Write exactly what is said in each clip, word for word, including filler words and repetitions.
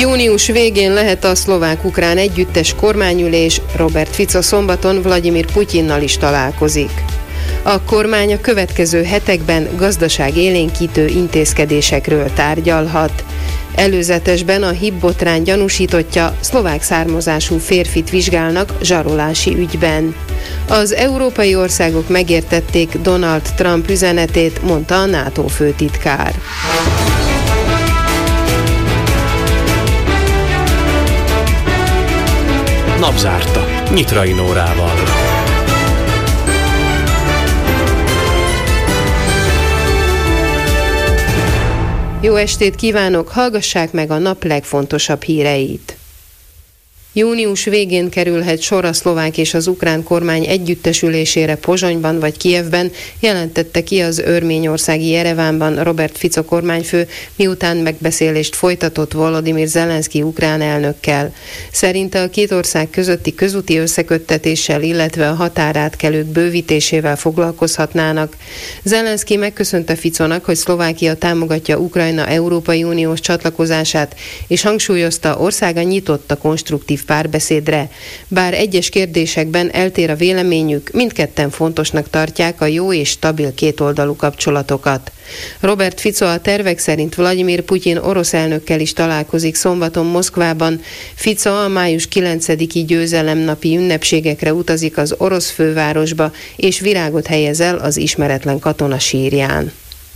Június végén lehet a szlovák-ukrán együttes kormányülés, Robert Fico szombaton Vladimir Putyinnal is találkozik. A kormány a következő hetekben gazdaságélénkítő intézkedésekről tárgyalhat. Előzetesben a híd-botrány gyanúsítottja, szlovák származású férfit vizsgálnak zsarolási ügyben. Az európai országok megértették Donald Trump üzenetét, mondta a NATO főtitkár. Napzárta. Nyitrai Nórával. Jó estét kívánok, hallgassák meg a nap legfontosabb híreit. Június végén kerülhet sor a szlovák és az ukrán kormány együttesülésére Pozsonyban vagy Kijevben, jelentette ki az örményországi Jerevánban Robert Fico kormányfő, miután megbeszélést folytatott Volodymyr Zelenszky ukrán elnökkel. Szerinte a két ország közötti közúti összeköttetéssel, illetve a határátkelők bővítésével foglalkozhatnának. Zelenszky megköszönte Ficónak, hogy Szlovákia támogatja Ukrajna Európai Uniós csatlakozását, és hangsúlyozta, országa nyitott a konstruktív párbeszédre. Bár egyes kérdésekben eltér a véleményük, mindketten fontosnak tartják a jó és stabil kétoldalú kapcsolatokat. Robert Fico a tervek szerint Vladimir Putyin orosz elnökkel is találkozik szombaton Moszkvában. Fico a május kilencediki győzelemnapi ünnepségekre utazik az orosz fővárosba, és virágot helyez el az ismeretlen katona sírján.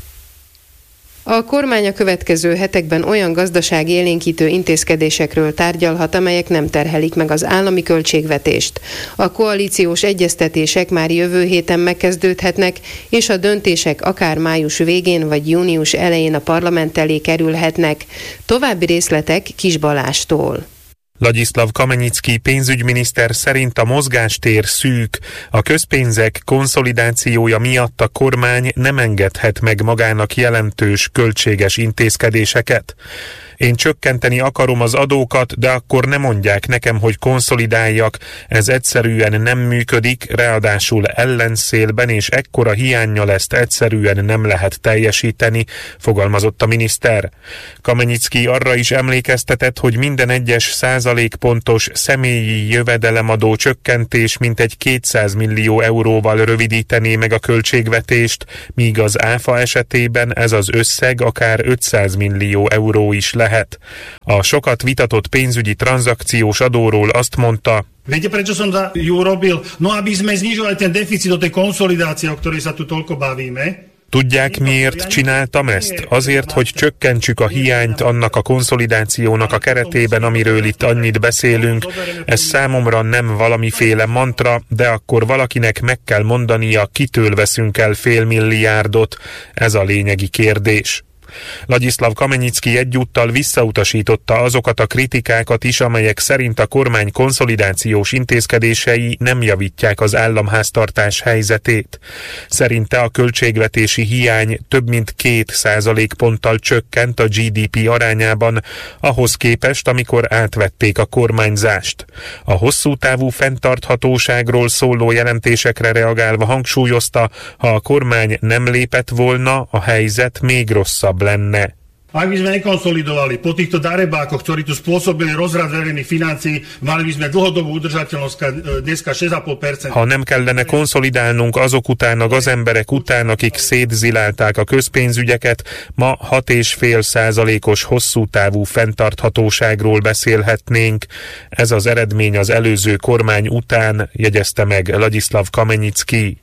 A kormány a következő hetekben olyan gazdasági élénkítő intézkedésekről tárgyalhat, amelyek nem terhelik meg az állami költségvetést. A koalíciós egyeztetések már jövő héten megkezdődhetnek, és a döntések akár május végén vagy június elején a parlament elé kerülhetnek. További részletek Kis Balástól. Ladislav Kamenicki pénzügyminiszter szerint a mozgástér szűk, a közpénzek konszolidációja miatt a kormány nem engedhet meg magának jelentős költséges intézkedéseket. Én csökkenteni akarom az adókat, de akkor ne mondják nekem, hogy konszolidáljak. Ez egyszerűen nem működik, ráadásul ellenszélben és ekkora hiánnyal ezt egyszerűen nem lehet teljesíteni, fogalmazott a miniszter. Kamenicki arra is emlékeztetett, hogy minden egyes százalékpontos személyi jövedelemadó csökkentés mintegy kétszáz millió euróval rövidítené meg a költségvetést, míg az áfa esetében ez az összeg akár ötszáz millió euró is lehet. lehet. A sokat vitatott pénzügyi tranzakciós adóról azt mondta: Viete, prečo som ju robil? No, aby sme znižovali ten deficit do tej konsolidácie, o ktorej sa tu toľko bavíme. Tudják, miért csináltam ezt? Azért, hogy csökkentsük a hiányt annak a konszolidációnak a keretében, amiről itt annyit beszélünk. Ez számomra nem valamiféle mantra, de akkor valakinek meg kell mondania, kitől veszünk el fél milliárdot. Ez a lényegi kérdés. Ladislav Kamenicki egyúttal visszautasította azokat a kritikákat is, amelyek szerint a kormány konszolidációs intézkedései nem javítják az államháztartás helyzetét. Szerinte a költségvetési hiány több mint két százalékponttal csökkent a gé dé pé arányában, ahhoz képest, amikor átvették a kormányzást. A hosszú távú fenntarthatóságról szóló jelentésekre reagálva hangsúlyozta, ha a kormány nem lépett volna, a helyzet még rosszabb lenne. Ak by sme nekonsolidovali po týchto darebákoch, ktorí tu spôsobili rozvrat verejných financií, mali by sme dlhodobú udržateľnosť dneska šesť celá päť percenta. Ha nem kellene konszolidálnunk azok után, a gazemberek után, akik szétzilálták a közpénzügyeket, ma hat egész öt százalékos hosszú távú fenntarthatóságról beszélhetnénk. Ez az eredmény az előző kormány után, jegyezte meg Ladislav Kamenicki.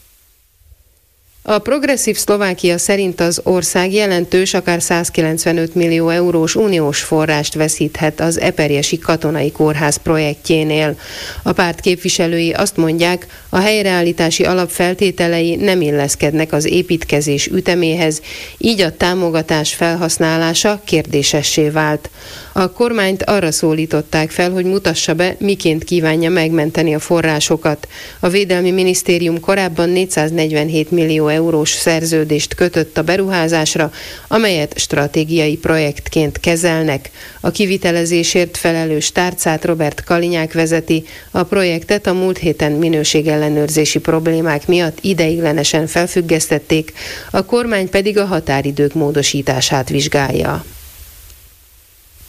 A progresszív Szlovákia szerint az ország jelentős, akár százkilencvenöt millió eurós uniós forrást veszíthet az Eperjesi Katonai Kórház projektjénél. A párt képviselői azt mondják, a helyreállítási alapfeltételei nem illeszkednek az építkezés üteméhez, így a támogatás felhasználása kérdésessé vált. A kormányt arra szólították fel, hogy mutassa be, miként kívánja megmenteni a forrásokat. A Védelmi Minisztérium korábban négyszáznegyvenhét millió eurós szerződést kötött a beruházásra, amelyet stratégiai projektként kezelnek. A kivitelezésért felelős tárcát Robert Kalinyák vezeti, a projektet a múlt héten minőségellenőrzési problémák miatt ideiglenesen felfüggesztették, a kormány pedig a határidők módosítását vizsgálja.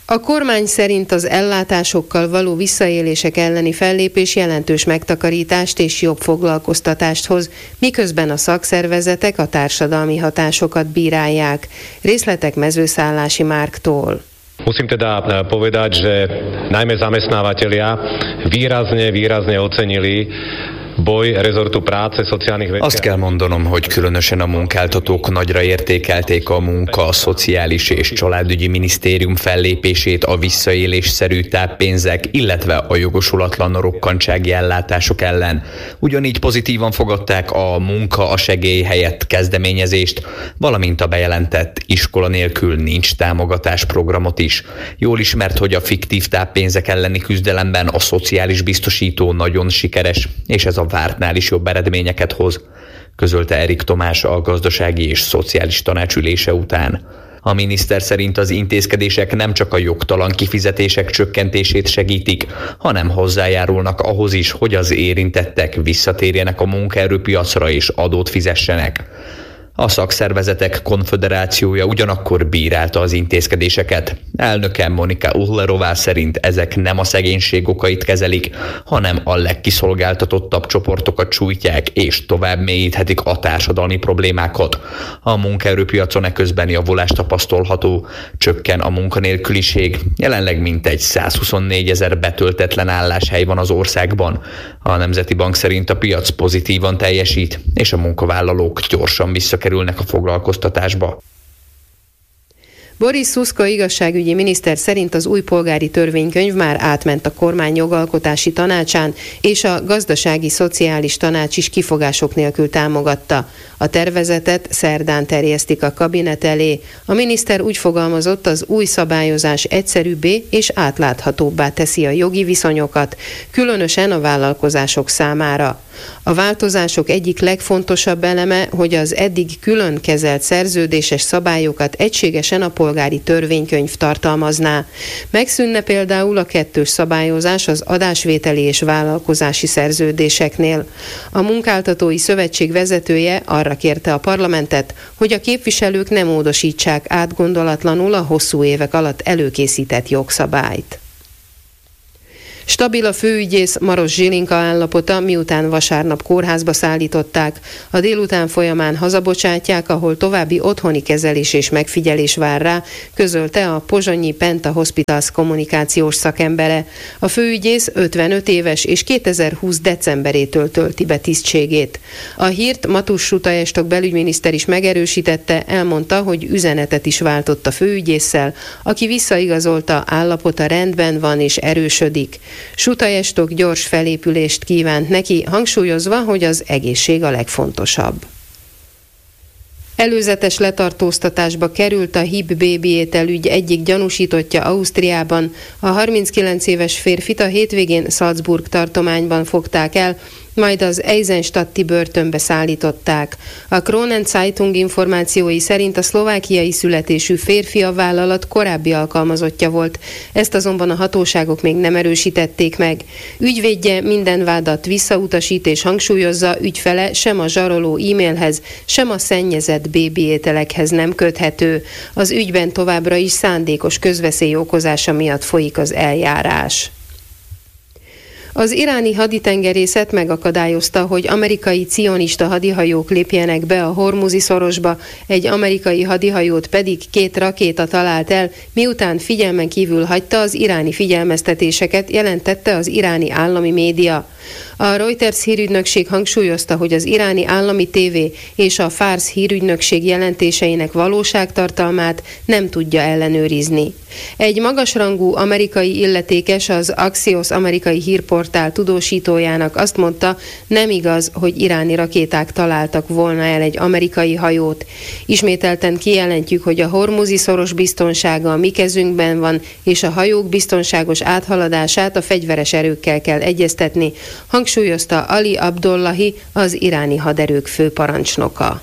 A kormány szerint az ellátásokkal való visszaélések elleni fellépés jelentős megtakarítást és jobb foglalkoztatást hoz, miközben a szakszervezetek a társadalmi hatásokat bírálják. Részletek Mezőszállási Márktól. Musím teda povedať, že najmä zamestnávateľia výrazne, výrazne ocenili boj rezortu práce, szociálnych vecí. Azt kell mondanom, hogy különösen a munkáltatók nagyra értékelték a munka, a szociális és családügyi minisztérium fellépését a visszaélésszerű táppénzek, illetve a jogosulatlan rokkantsági ellátások ellen. Ugyanígy pozitívan fogadták a munka a segély helyett kezdeményezést, valamint a bejelentett iskola nélkül nincs támogatás programot is. Jól ismert, hogy a fiktív táppénzek elleni küzdelemben a szociális biztosító nagyon sikeres, és ez a vártnál is jobb eredményeket hoz, közölte Erik Tomás a gazdasági és szociális tanácsülése után. A miniszter szerint az intézkedések nem csak a jogtalan kifizetések csökkentését segítik, hanem hozzájárulnak ahhoz is, hogy az érintettek visszatérjenek a munkaerőpiacra és adót fizessenek. A szakszervezetek konföderációja ugyanakkor bírálta az intézkedéseket. Elnöke Monika Uhlerová szerint ezek nem a szegénység okait kezelik, hanem a legkiszolgáltatottabb csoportokat sújtják és tovább mélyíthetik a társadalmi problémákat. A munkaerőpiacon eközben javulás tapasztalható, csökken a munkanélküliség, jelenleg mintegy százhuszonnégy ezer betöltetlen álláshely van az országban. A Nemzeti Bank szerint a piac pozitívan teljesít, és a munkavállalók gyorsan visszakerülnek a foglalkoztatásba. Boris Szuszka igazságügyi miniszter szerint az új polgári törvénykönyv már átment a kormány jogalkotási tanácsán, és a gazdasági szociális tanács is kifogások nélkül támogatta. A tervezetet szerdán terjesztik a kabinet elé. A miniszter úgy fogalmazott, az új szabályozás egyszerűbbé és átláthatóbbá teszi a jogi viszonyokat, különösen a vállalkozások számára. A változások egyik legfontosabb eleme, hogy az eddig külön kezelt szerződéses szabályokat egységesen a polgári törvénykönyv tartalmazná. Megszűnne például a kettős szabályozás az adásvételi és vállalkozási szerződéseknél. A Munkáltatói Szövetség vezetője arra kérte a parlamentet, hogy a képviselők ne módosítsák átgondolatlanul a hosszú évek alatt előkészített jogszabályt. Stabil a főügyész Maros Zsilinka állapota, miután vasárnap kórházba szállították. A délután folyamán hazabocsátják, ahol további otthoni kezelés és megfigyelés vár rá, közölte a pozsonyi Penta Hospitals kommunikációs szakembere. A főügyész ötvenöt éves és kétezer-húsz decemberétől tölti be tisztségét. A hírt Matus Sutajestok belügyminiszter is megerősítette, elmondta, hogy üzenetet is váltott a főügyésszel, aki visszaigazolta, állapota rendben van és erősödik. Sutajestok gyors felépülést kívánt neki, hangsúlyozva, hogy az egészség a legfontosabb. Előzetes letartóztatásba került a hib bébi ételügy egyik gyanúsítottja Ausztriában. A harminckilenc éves férfit a hétvégén Salzburg tartományban fogták el, majd az Eisenstadti börtönbe szállították. A Kronen Zeitung információi szerint a szlovákiai születésű férfi a vállalat korábbi alkalmazottja volt, ezt azonban a hatóságok még nem erősítették meg. Ügyvédje minden vádat visszautasít és hangsúlyozza, ügyfele sem a zsaroló e-mailhez, sem a szennyezett bébi ételekhez nem köthető. Az ügyben továbbra is szándékos közveszély okozása miatt folyik az eljárás. Az iráni haditengerészet megakadályozta, hogy amerikai cionista hadihajók lépjenek be a Hormuzi szorosba, egy amerikai hadihajót pedig két rakéta talált el, miután figyelmen kívül hagyta az iráni figyelmeztetéseket, jelentette az iráni állami média. A Reuters hírügynökség hangsúlyozta, hogy az iráni állami tévé és a Fars hírügynökség jelentéseinek valóságtartalmát nem tudja ellenőrizni. Egy magasrangú amerikai illetékes az Axios amerikai hírportál tudósítójának azt mondta, nem igaz, hogy iráni rakéták találtak volna el egy amerikai hajót. Ismételten kijelentjük, hogy a Hormuzi szoros biztonsága a mi kezünkben van, és a hajók biztonságos áthaladását a fegyveres erőkkel kell egyeztetni, hangsúlyozta Ali Abdollahi, az iráni haderők főparancsnoka.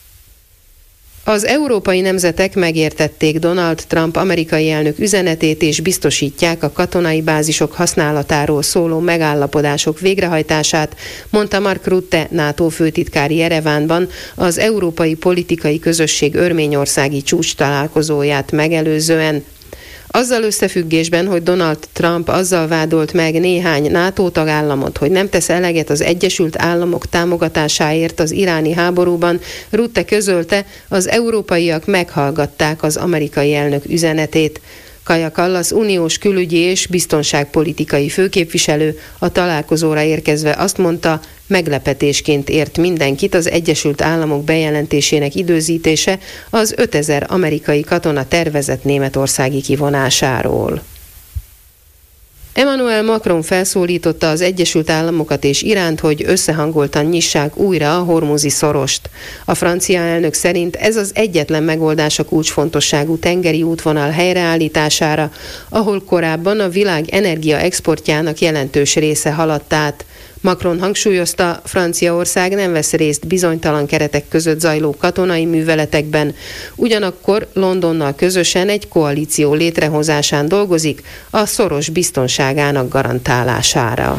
Az európai nemzetek megértették Donald Trump amerikai elnök üzenetét és biztosítják a katonai bázisok használatáról szóló megállapodások végrehajtását, mondta Mark Rutte, NATO főtitkár Jerevánban az Európai Politikai Közösség örményországi csúcs találkozóját megelőzően. Azzal összefüggésben, hogy Donald Trump azzal vádolt meg néhány NATO tagállamot, hogy nem tesz eleget az Egyesült Államok támogatásáért az iráni háborúban, Rutte közölte, az európaiak meghallgatták az amerikai elnök üzenetét. Kaja Kallas uniós külügyi és biztonságpolitikai főképviselő a találkozóra érkezve azt mondta, meglepetésként ért mindenkit az Egyesült Államok bejelentésének időzítése az ötezer amerikai katona tervezett németországi kivonásáról. Emmanuel Macron felszólította az Egyesült Államokat és Iránt, hogy összehangoltan nyissák újra a hormuzi szorost. A francia elnök szerint ez az egyetlen megoldás a kulcsfontosságú tengeri útvonal helyreállítására, ahol korábban a világ energia exportjának jelentős része haladt át. Macron hangsúlyozta, Franciaország nem vesz részt bizonytalan keretek között zajló katonai műveletekben, ugyanakkor Londonnal közösen egy koalíció létrehozásán dolgozik a szoros biztonságának garantálására.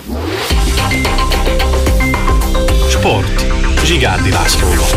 Sport. Zsigárdi Lászlóval.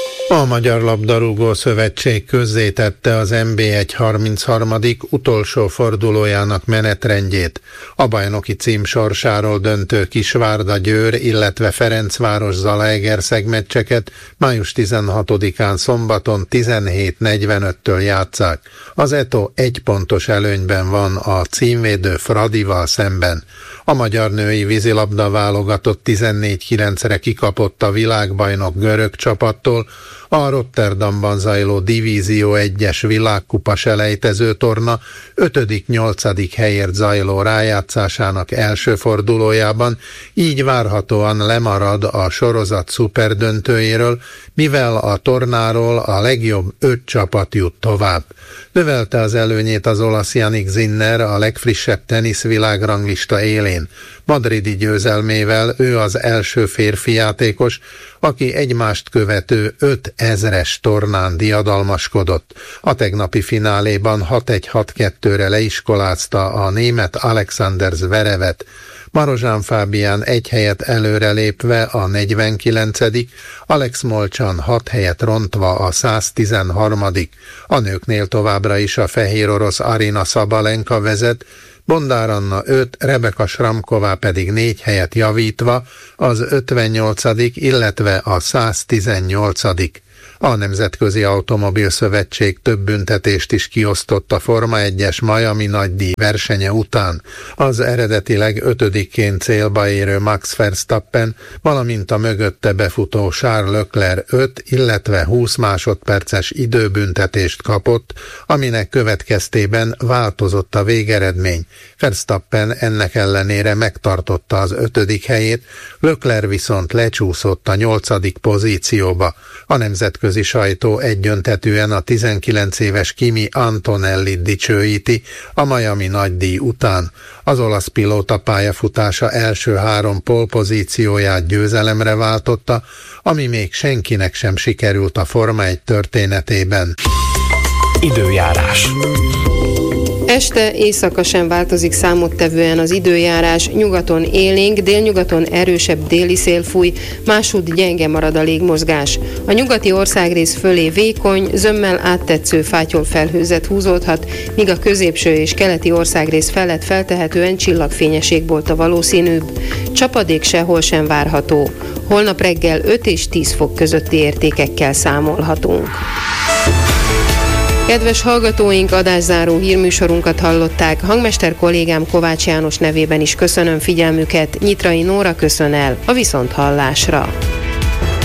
A Magyar Labdarúgó Szövetség közzétette az en bé egy harmincharmadik utolsó fordulójának menetrendjét. A bajnoki cím sorsáról döntő Kisvárda-Győr, illetve Ferencváros-Zalaegerszeg meccseket május tizenhatodikán szombaton tizenhét negyvenöttől játsszák. Az é té o egy pontos előnyben van a címvédő Fradival szemben. A magyar női vízilabda válogatott tizennégy kilencre kikapott a világbajnok görög csapattól, a Rotterdamban zajló Divízió egyes világkupa selejtező torna ötödik-nyolcadik helyért zajló rájátszásának első fordulójában, így várhatóan lemarad a sorozat szuperdöntőjéről, mivel a tornáról a legjobb öt csapat jut tovább. Növelte az előnyét az olasz Jannik Sinner a legfrissebb teniszvilágranglista élén. Madridi győzelmével ő az első férfi játékos, aki egymást követő ötezres tornán diadalmaskodott. A tegnapi fináléban hat egy hat kettőre leiskolázta a német Alexander Zverevet. Marozsán Fábián egy helyet előrelépve a negyvenkilencedik, Alex Molchan hat helyet rontva a száztizenharmadik A nőknél továbbra is a fehér orosz Arina Sabalenka vezet, Bondár Anna öt, Rebeka Sramková pedig négy helyet javítva az ötvennyolcadik illetve a száztizennyolcadik A Nemzetközi Automobil Szövetség több büntetést is kiosztott a Forma egyes Miami nagydíj versenye után. Az eredetileg ötödikként célba érő Max Verstappen, valamint a mögötte befutó Charles Leclerc öt, illetve húsz másodperces időbüntetést kapott, aminek következtében változott a végeredmény. Verstappen ennek ellenére megtartotta az ötödik helyét, Leclerc viszont lecsúszott a nyolcadik pozícióba. A nemzetközi sajtó egyöntetűen a tizenkilenc éves Kimi Antonellit dicsőíti a Miami nagydíj után. Az olasz pilóta pályafutása első három pole-pozícióját győzelemre váltotta, ami még senkinek sem sikerült a Forma egy történetében. Időjárás. Este éjszaka sem változik számottevően az időjárás, nyugaton élénk, délnyugaton erősebb déli szél fúj, máshogy gyenge marad a légmozgás. A nyugati országrész fölé vékony, zömmel áttetsző fátyol felhőzet húzódhat, míg a középső és keleti országrész felett feltehetően csillagfényes égbolt a valószínűbb. Csapadék sehol sem várható. Holnap reggel öt és tíz fok közötti értékekkel számolhatunk. Kedves hallgatóink, adászáró hírműsorunkat hallották. Hangmester kollégám Kovács János nevében is köszönöm figyelmüket. Nyitrai Nóra köszön el a viszonthallásra.